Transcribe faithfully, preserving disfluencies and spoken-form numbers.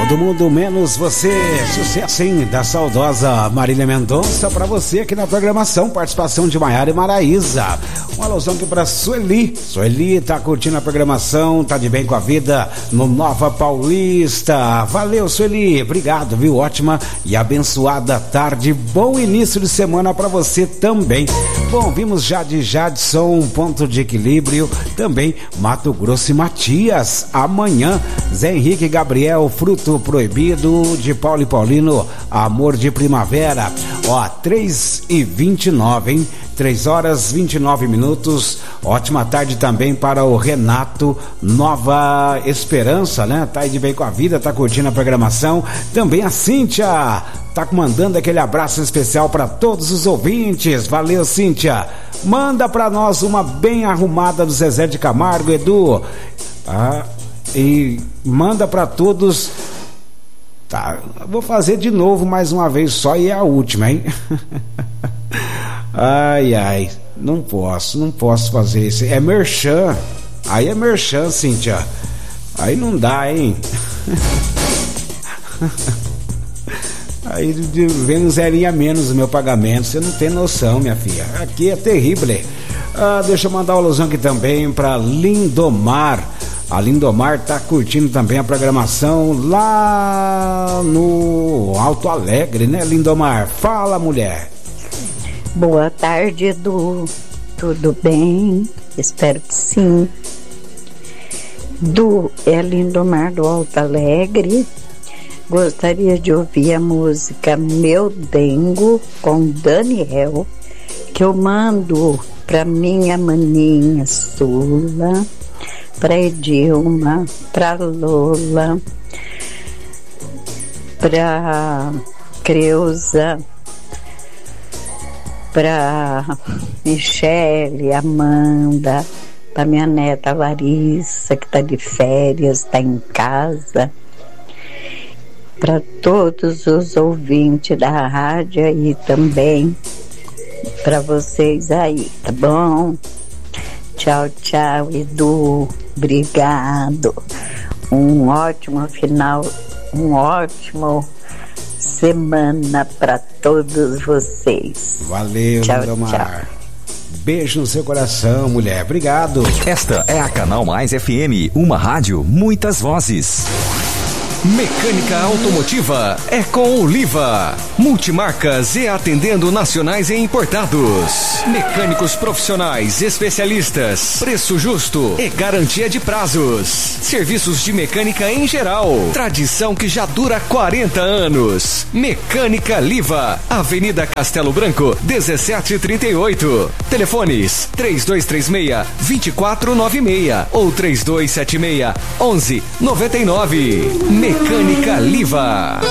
Todo mundo menos você. Sucesso, hein? Da saudosa Marília Mendonça pra você aqui na programação. Participação de Maiara e Maraísa. Um alusão aqui pra Sueli. Sueli tá curtindo a programação, tá de bem com a vida no Nova Paulista. Valeu, Sueli. Obrigado, viu? Ótima e abençoada tarde. Bom início de semana pra você também. Bom, vimos Jade Jadson, Ponto de Equilíbrio. Também Mato Grosso e Matias. Amanhã, Zé Henrique e Gabriel, Fruto Proibido, de Paulo e Paulino, Amor de Primavera. Ó, três e vinte e nove, hein? três horas e vinte e nove minutos. Ótima tarde também para o Renato, Nova Esperança, né? Tá aí de bem com a vida, tá curtindo a programação. Também a Cíntia tá mandando aquele abraço especial para todos os ouvintes. Valeu, Cíntia. Manda para nós uma bem arrumada do Zezé de Camargo, Edu. Ah, e manda para todos. Tá, vou fazer de novo mais uma vez só e é a última, hein? Ai, ai, não posso, não posso fazer isso. É merchan. Aí é merchan, Cíntia. Aí não dá, hein? Aí vem um zerinho a menos o meu pagamento. Você não tem noção, minha filha. Aqui é terrível. Ah, deixa eu mandar uma alusão aqui também para Lindomar. A Lindomar tá curtindo também a programação lá no Alto Alegre, né, Lindomar? Fala, mulher. Boa tarde, Edu. Tudo bem? Espero que sim. Du, é Lindomar do Alto Alegre. Gostaria de ouvir a música Meu Dengo com Daniel, que eu mando pra minha maninha Sula, pra Edilma, pra Lola, pra Creuza, pra Michele, Amanda, pra minha neta Larissa, que tá de férias, tá em casa, para todos os ouvintes da rádio e também para vocês aí, tá bom? Tchau, tchau, Edu. Obrigado. Um ótimo final, um ótimo semana para todos vocês. Valeu, tchau, Lindomar. tchau. Beijo no seu coração, mulher. Obrigado. Esta é a Canal Mais F M, uma rádio, muitas vozes. Mecânica automotiva é com o Liva. Multimarcas e atendendo nacionais e importados. Mecânicos profissionais, especialistas, preço justo e garantia de prazos. Serviços de mecânica em geral. Tradição que já dura quarenta anos. Mecânica Liva, Avenida Castelo Branco, dezessete trinta e oito. Telefones três dois três seis, dois quatro nove seis ou três dois sete seis, um um nove nove. Mecânica Liva.